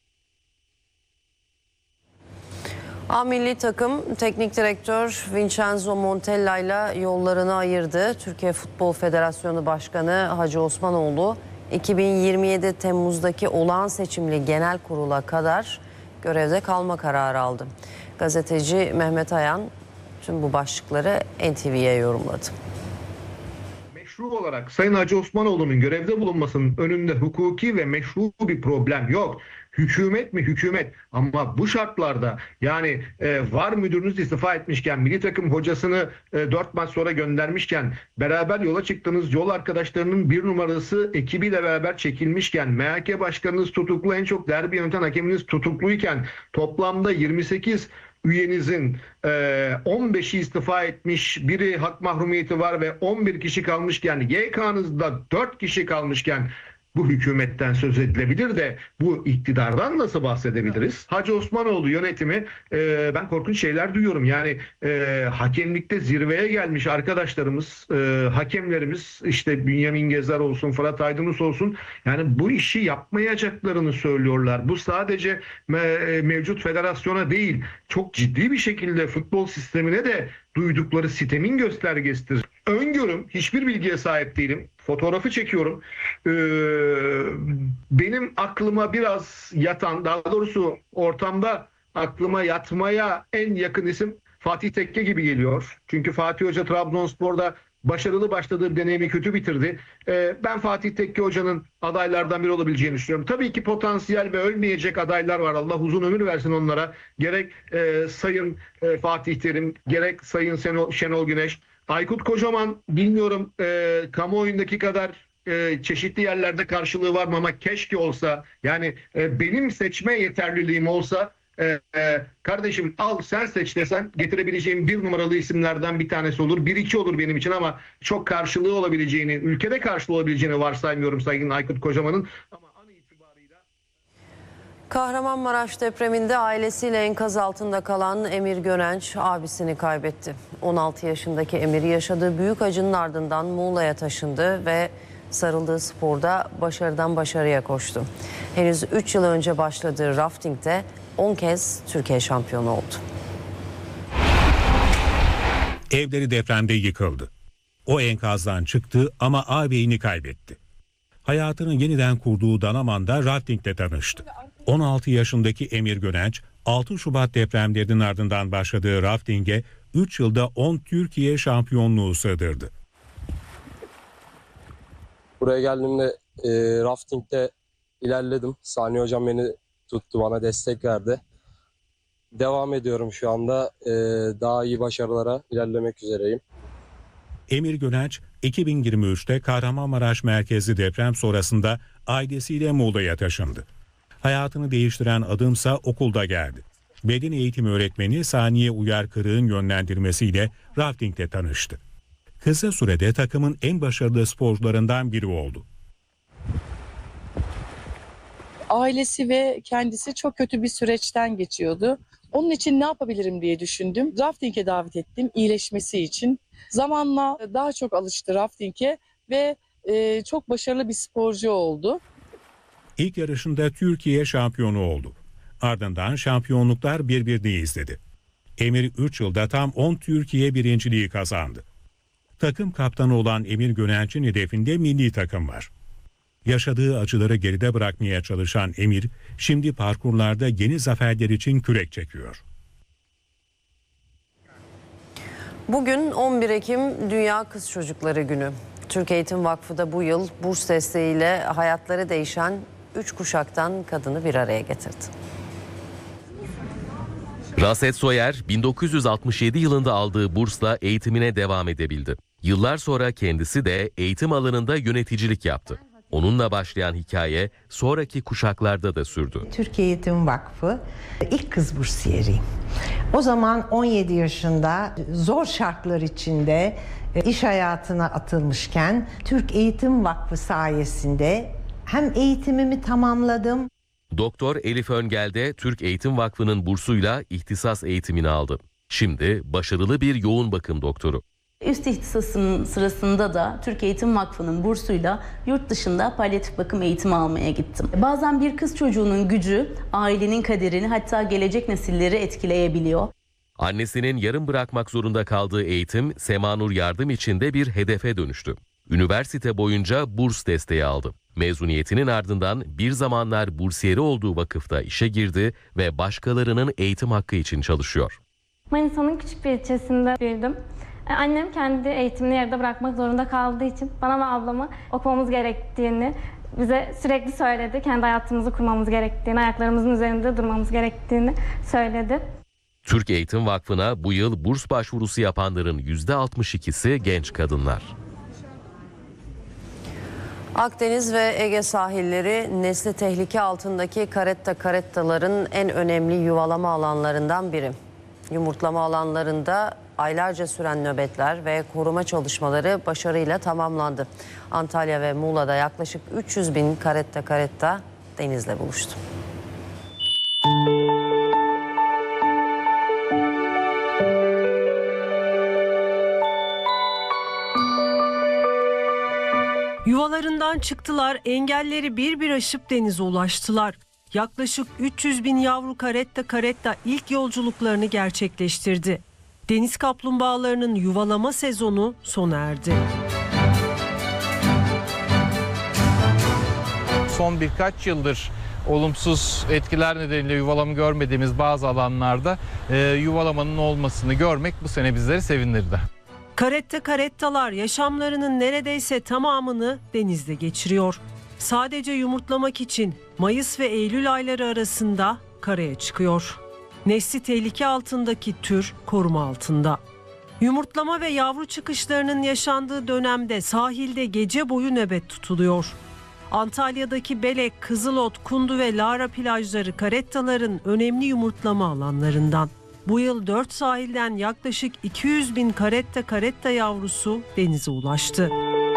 A milli takım teknik direktör Vincenzo Montella ile yollarını ayırdı. Türkiye Futbol Federasyonu Başkanı Hacı Osmanoğlu 2027 Temmuz'daki olağan seçimli genel kurula kadar görevde kalma kararı aldı. Gazeteci Mehmet Ayan tüm bu başlıkları NTV'ye yorumladı. Meşru olarak Sayın Hacı Osmanoğlu'nun görevde bulunmasının önünde hukuki ve meşru bir problem yok. Hükümet mi hükümet, ama bu şartlarda yani VAR müdürünüz istifa etmişken, milli takım hocasını 4 maç sonra göndermişken, beraber yola çıktığınız yol arkadaşlarının bir numarası ekibiyle beraber çekilmişken, MHK başkanınız tutuklu, en çok derbi yöneten hakeminiz tutukluyken, toplamda 28 üyenizin 15'i istifa etmiş, biri hak mahrumiyeti var ve 11 kişi kalmışken, YK'nızda 4 kişi kalmışken bu hükümetten söz edilebilir de bu iktidardan nasıl bahsedebiliriz? Hacı Osmanoğlu yönetimi ben korkunç şeyler duyuyorum. Yani hakemlikte zirveye gelmiş arkadaşlarımız, hakemlerimiz işte Bünyamin Gezer olsun, Fırat Aydınus olsun, yani bu işi yapmayacaklarını söylüyorlar. Bu sadece mevcut federasyona değil, çok ciddi bir şekilde futbol sistemine de duydukları sitemin göstergesidir. Öngörüm, hiçbir bilgiye sahip değilim. Fotoğrafı çekiyorum. Benim aklıma biraz yatan, daha doğrusu ortamda aklıma yatmaya en yakın isim Fatih Tekke gibi geliyor. Çünkü Fatih Hoca Trabzonspor'da başarılı başladığı deneyimi kötü bitirdi. Ben Fatih Tekke Hoca'nın adaylardan biri olabileceğini düşünüyorum. Tabii ki potansiyel ve ölmeyecek adaylar var. Allah uzun ömür versin onlara. Gerek Sayın Fatih Terim, gerek Sayın Şenol Güneş. Aykut Kocaman, bilmiyorum kamuoyundaki kadar çeşitli yerlerde karşılığı var mı, ama keşke olsa. Yani benim seçme yeterliliğim olsa, kardeşim al sen seç desen getirebileceğim 1 numaralı isimlerden bir tanesi olur. 1-2 olur benim için, ama çok karşılığı olabileceğini, ülkede karşılığı olabileceğini varsaymıyorum Sayın Aykut Kocaman'ın. Kahramanmaraş depreminde ailesiyle enkaz altında kalan Emir Gönenç abisini kaybetti. 16 yaşındaki Emir yaşadığı büyük acının ardından Muğla'ya taşındı ve sarıldığı sporda başarıdan başarıya koştu. Henüz 3 yıl önce başladığı raftingde 10 kez Türkiye şampiyonu oldu. Evleri depremde yıkıldı. O enkazdan çıktı ama ağabeyini kaybetti. Hayatını yeniden kurduğu Dalaman'da raftingle tanıştı. 16 yaşındaki Emir Gönenç, 6 Şubat depremlerinin ardından başladığı raftinge 3 yılda 10 Türkiye şampiyonluğu sığdırdı. Buraya geldiğimde raftingde ilerledim. Sani Hocam beni tuttu, bana destek verdi. Devam ediyorum şu anda. Daha iyi başarılara ilerlemek üzereyim. Emir Gönenç, 2023'te Kahramanmaraş merkezli deprem sonrasında ailesiyle Muğla'ya taşındı. Hayatını değiştiren adımsa okulda geldi. Beden eğitimi öğretmeni Saniye Uyar Kırık'ın yönlendirmesiyle raftingle tanıştı. Kısa sürede takımın en başarılı sporcularından biri oldu. Ailesi ve kendisi çok kötü bir süreçten geçiyordu. Onun için ne yapabilirim diye düşündüm. Rafting'e davet ettim iyileşmesi için. Zamanla daha çok alıştı rafting'e ve çok başarılı bir sporcu oldu. İlk yarışında Türkiye şampiyonu oldu. Ardından şampiyonluklar birbirini izledi. Emir 3 yılda tam 10 Türkiye birinciliği kazandı. Takım kaptanı olan Emir Gönenç'in hedefinde milli takım var. Yaşadığı acıları geride bırakmaya çalışan Emir, şimdi parkurlarda yeni zaferler için kürek çekiyor. Bugün 11 Ekim Dünya Kız Çocukları Günü. Türk Eğitim Vakfı da bu yıl burs desteğiyle hayatları değişen 3 kuşaktan kadını bir araya getirdi. Raset Soyer 1967 yılında aldığı bursla eğitimine devam edebildi. Yıllar sonra kendisi de eğitim alanında yöneticilik yaptı. Onunla başlayan hikaye sonraki kuşaklarda da sürdü. Türk Eğitim Vakfı ilk kız bursiyeriyim. O zaman 17 yaşında zor şartlar içinde iş hayatına atılmışken Türk Eğitim Vakfı sayesinde hem eğitimimi tamamladım. Doktor Elif Öngel de Türk Eğitim Vakfı'nın bursuyla ihtisas eğitimini aldı. Şimdi başarılı bir yoğun bakım doktoru. Üst ihtisasım sırasında da Türk Eğitim Vakfı'nın bursuyla yurt dışında palyatif bakım eğitimi almaya gittim. Bazen bir kız çocuğunun gücü ailenin kaderini, hatta gelecek nesilleri etkileyebiliyor. Annesinin yarım bırakmak zorunda kaldığı eğitim Semanur yardım için de bir hedefe dönüştü. Üniversite boyunca burs desteği aldı. Mezuniyetinin ardından bir zamanlar bursiyeri olduğu vakıfta işe girdi ve başkalarının eğitim hakkı için çalışıyor. Manisa'nın küçük bir ilçesinde büyüdüm. Annem kendi eğitimini yarıda bırakmak zorunda kaldığı için bana ve ablama okumamız gerektiğini bize sürekli söyledi. Kendi hayatımızı kurmamız gerektiğini, ayaklarımızın üzerinde durmamız gerektiğini söyledi. Türk Eğitim Vakfı'na bu yıl burs başvurusu yapanların %62'si genç kadınlar. Akdeniz ve Ege sahilleri nesli tehlike altındaki karettaların en önemli yuvalama alanlarından biri. Yumurtlama alanlarında aylarca süren nöbetler ve koruma çalışmaları başarıyla tamamlandı. Antalya ve Muğla'da yaklaşık 300 bin karetta denizle buluştu. Yuvalarından çıktılar, engelleri bir aşıp denize ulaştılar. Yaklaşık 300 bin yavru karetta ilk yolculuklarını gerçekleştirdi. Deniz kaplumbağalarının yuvalama sezonu sona erdi. Son birkaç yıldır olumsuz etkiler nedeniyle yuvalama görmediğimiz bazı alanlarda yuvalamanın olmasını görmek bu sene bizleri sevindirdi. Karettalar yaşamlarının neredeyse tamamını denizde geçiriyor. Sadece yumurtlamak için Mayıs ve Eylül ayları arasında karaya çıkıyor. Nesli tehlike altındaki tür koruma altında. Yumurtlama ve yavru çıkışlarının yaşandığı dönemde sahilde gece boyu nöbet tutuluyor. Antalya'daki Belek, Kızılot, Kundu ve Lara plajları karettaların önemli yumurtlama alanlarından. Bu yıl 4 sahilden yaklaşık 200 bin karetta yavrusu denize ulaştı.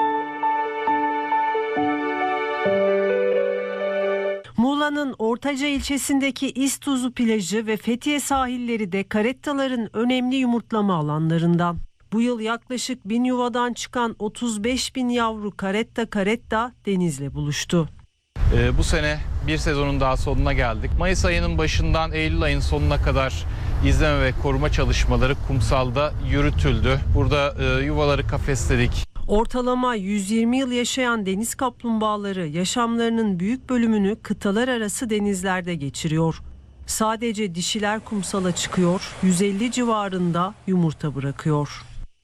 Muğla'nın Ortaca ilçesindeki İztuzu plajı ve Fethiye sahilleri de karettaların önemli yumurtlama alanlarından. Bu yıl yaklaşık 1000 yuvadan çıkan 35 bin yavru karetta denizle buluştu. Bu sene bir sezonun daha sonuna geldik. Mayıs ayının başından Eylül ayının sonuna kadar izleme ve koruma çalışmaları kumsalda yürütüldü. Burada yuvaları kafesledik. Ortalama 120 yıl yaşayan deniz kaplumbağaları yaşamlarının büyük bölümünü kıtalar arası denizlerde geçiriyor. Sadece dişiler kumsala çıkıyor, 150 civarında yumurta bırakıyor.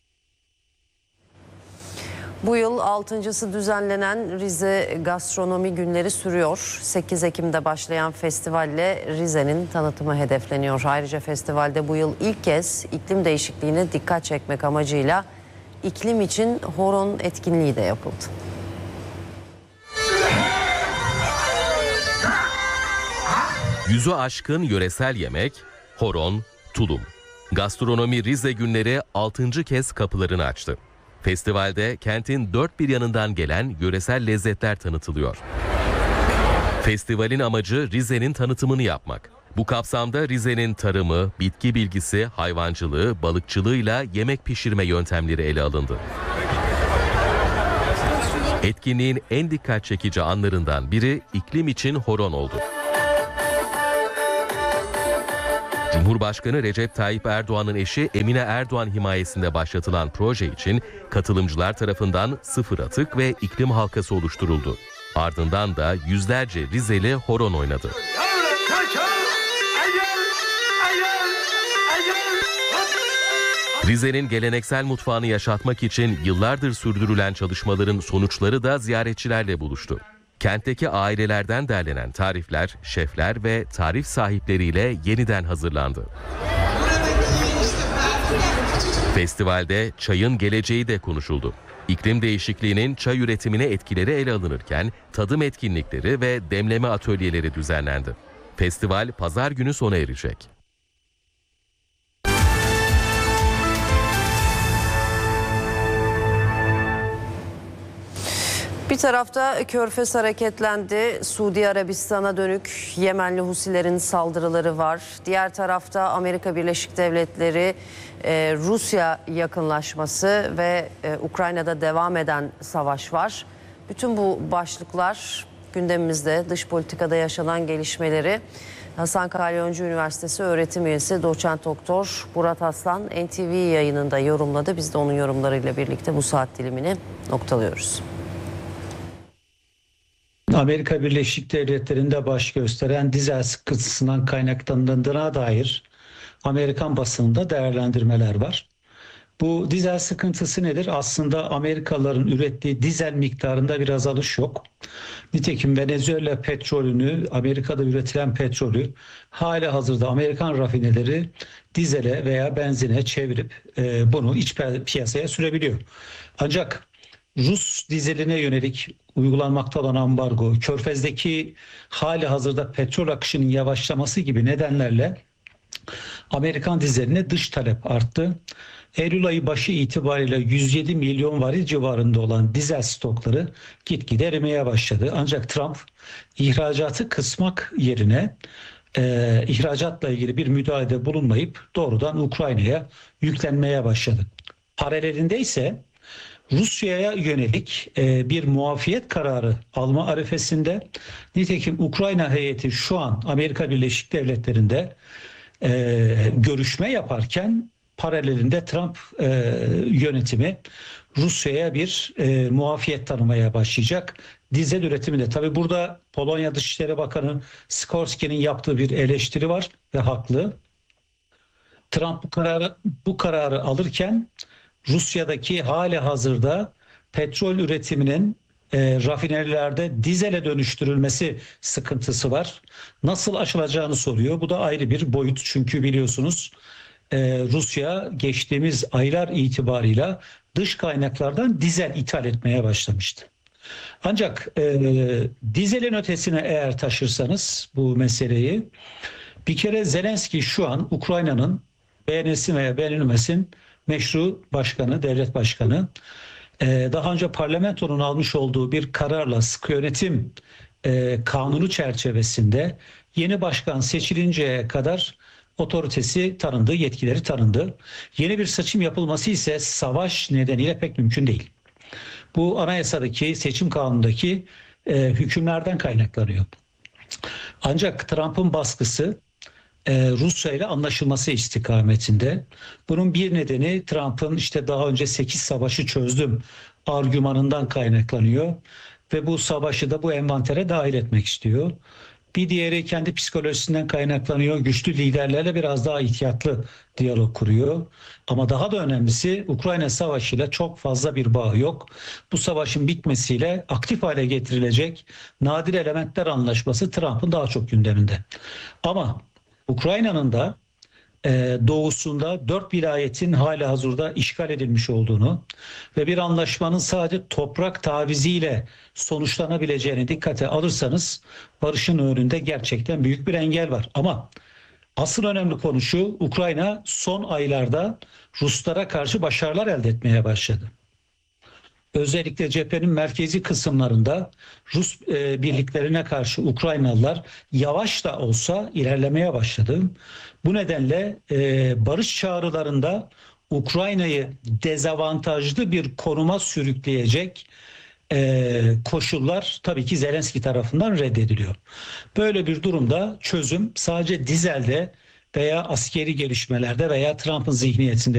Bu yıl 6.'sı düzenlenen Rize Gastronomi Günleri sürüyor. 8 Ekim'de başlayan festivalle Rize'nin tanıtımı hedefleniyor. Ayrıca festivalde bu yıl ilk kez iklim değişikliğine dikkat çekmek amacıyla iklim için horon etkinliği de yapıldı. Yüzü aşkın yöresel yemek, horon, tulum. Gastronomi Rize Günleri 6. kez kapılarını açtı. Festivalde kentin dört bir yanından gelen yöresel lezzetler tanıtılıyor. Festivalin amacı Rize'nin tanıtımını yapmak. Bu kapsamda Rize'nin tarımı, bitki bilgisi, hayvancılığı, balıkçılığıyla yemek pişirme yöntemleri ele alındı. Etkinliğin en dikkat çekici anlarından biri iklim için horon oldu. Cumhurbaşkanı Recep Tayyip Erdoğan'ın eşi Emine Erdoğan himayesinde başlatılan proje için katılımcılar tarafından sıfır atık ve iklim halkası oluşturuldu. Ardından da yüzlerce Rizeli horon oynadı. Rize'nin geleneksel mutfağını yaşatmak için yıllardır sürdürülen çalışmaların sonuçları da ziyaretçilerle buluştu. Kentteki ailelerden derlenen tarifler, şefler ve tarif sahipleriyle yeniden hazırlandı. Festivalde çayın geleceği de konuşuldu. İklim değişikliğinin çay üretimine etkileri ele alınırken tadım etkinlikleri ve demleme atölyeleri düzenlendi. Festival pazar günü sona erecek. Bir tarafta Körfez hareketlendi. Suudi Arabistan'a dönük Yemenli Husilerin saldırıları var. Diğer tarafta Amerika Birleşik Devletleri, Rusya yakınlaşması ve Ukrayna'da devam eden savaş var. Bütün bu başlıklar gündemimizde, dış politikada yaşanan gelişmeleri Hasan Kalyoncu Üniversitesi öğretim üyesi doçent doktor Murat Aslan NTV yayınında yorumladı. Biz de onun yorumlarıyla birlikte bu saat dilimini noktalıyoruz. Amerika Birleşik Devletleri'nde baş gösteren dizel sıkıntısından kaynaklandığına dair Amerikan basınında değerlendirmeler var. Bu dizel sıkıntısı nedir? Aslında Amerikalıların ürettiği dizel miktarında bir azalış yok. Nitekim Venezuela petrolünü, Amerika'da üretilen petrolü halihazırda Amerikan rafineleri dizele veya benzine çevirip bunu iç piyasaya sürebiliyor. Ancak Rus dizeline yönelik uygulanmakta olan ambargo, Körfez'deki halihazırda petrol akışının yavaşlaması gibi nedenlerle Amerikan dizeline dış talep arttı. Eylül ayı başı itibariyle 107 milyon varil civarında olan dizel stokları gitgide erimeye başladı. Ancak Trump ihracatı kısmak yerine ihracatla ilgili bir müdahalede bulunmayıp doğrudan Ukrayna'ya yüklenmeye başladı. Paralelinde ise Rusya'ya yönelik bir muafiyet kararı alma arifesinde. Nitekim Ukrayna heyeti şu an Amerika Birleşik Devletleri'nde görüşme yaparken paralelinde Trump yönetimi Rusya'ya bir muafiyet tanımaya başlayacak. Dizel üretiminde. Tabii burada Polonya Dışişleri Bakanı Sikorski'nin yaptığı bir eleştiri var ve haklı. Trump bu kararı alırken Rusya'daki hali hazırda petrol üretiminin rafinerilerde dizele dönüştürülmesi sıkıntısı var. Nasıl aşılacağını soruyor. Bu da ayrı bir boyut. Çünkü biliyorsunuz Rusya geçtiğimiz aylar itibarıyla dış kaynaklardan dizel ithal etmeye başlamıştı. Ancak dizelin ötesine eğer taşırsanız bu meseleyi, bir kere Zelenski şu an Ukrayna'nın beğenilsin veya beğenilmesin meşru başkanı, devlet başkanı. Daha önce parlamentonun almış olduğu bir kararla sıkı yönetim kanunu çerçevesinde yeni başkan seçilinceye kadar otoritesi tanındı, yetkileri tanındı. Yeni bir seçim yapılması ise savaş nedeniyle pek mümkün değil. Bu anayasadaki, seçim kanunundaki hükümlerden kaynaklanıyor. Ancak Trump'ın baskısı Rusya ile anlaşılması istikametinde. Bunun bir nedeni Trump'ın işte daha önce 8 savaşı çözdüm argümanından kaynaklanıyor ve bu savaşı da bu envantere dahil etmek istiyor. Bir diğeri kendi psikolojisinden kaynaklanıyor. Güçlü liderlerle biraz daha ihtiyatlı diyalog kuruyor. Ama daha da önemlisi Ukrayna Savaşı'yla çok fazla bir bağı yok. Bu savaşın bitmesiyle aktif hale getirilecek nadir elementler anlaşması Trump'ın daha çok gündeminde. Ama Ukrayna'nın da doğusunda 4 vilayetin hali hazırda işgal edilmiş olduğunu ve bir anlaşmanın sadece toprak taviziyle sonuçlanabileceğini dikkate alırsanız barışın önünde gerçekten büyük bir engel var. Ama asıl önemli konu şu: Ukrayna son aylarda Ruslara karşı başarılar elde etmeye başladı. Özellikle cephenin merkezi kısımlarında Rus birliklerine karşı Ukraynalılar yavaş da olsa ilerlemeye başladı. Bu nedenle barış çağrılarında Ukrayna'yı dezavantajlı bir konuma sürükleyecek koşullar tabii ki Zelenski tarafından reddediliyor. Böyle bir durumda çözüm sadece dizelde veya askeri gelişmelerde veya Trump'ın zihniyetinde